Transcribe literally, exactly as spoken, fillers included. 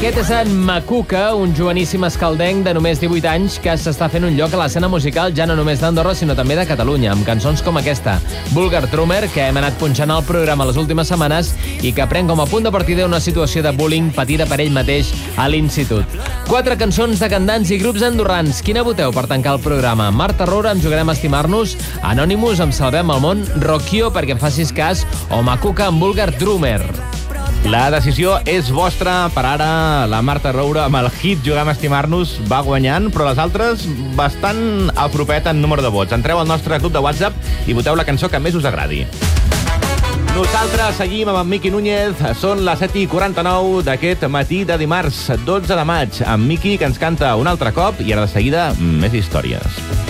Aquest és en Macuca, un joveníssim escaldenc de només divuit anys que s'està fent un lloc a l'escena musical ja no només d'Andorra, sinó també de Catalunya, amb cançons com aquesta, Vulgar Drummer, que hem anat punxant al programa les últimes setmanes i que pren com a punt de partida una situació de bullying patida per ell mateix a l'institut. Quatre cançons de cantants i grups andorrans. Quina voteu per tancar el programa? Marta Roura, amb Jugarem a Estimar-nos, Anonymous, amb Salvem el món, Rockio, perquè em facis cas, o Macuca, amb Vulgar Drummer. La decisió és vostra. Per ara, la Marta Roura amb el hit Juguem a Estimar-nos va guanyant, però les altres bastant apropet en número de vots. Entreu al nostre club de WhatsApp i voteu la cançó que més us agradi. Nosaltres seguim amb en Miqui Núñez. Són les set i quaranta-nou d'aquest matí de dimarts, dotze de maig, amb Miqui, que ens canta un altre cop, i ara de seguida, més històries.